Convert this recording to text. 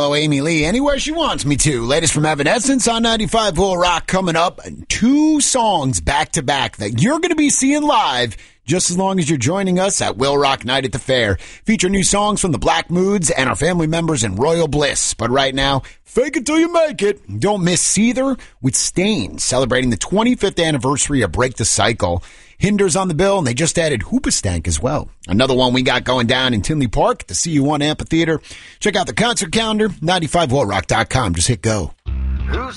follow Amy Lee anywhere she wants me to. Latest from Evanescence on 95 Will Rock coming up. 2 songs back-to-back that you're going to be seeing live just as long as you're joining us at Will Rock Night at the Fair. Feature new songs from the Black Moods and our family members in Royal Bliss. But right now, fake it till you make it. Don't miss Seether with Stain, celebrating the 25th anniversary of Break the Cycle. Hinder's on the bill, and they just added Hoopastank as well. Another one we got going down in Tinley Park at the CU1 Amphitheater. Check out the concert calendar, 95willrock.com. Just hit go.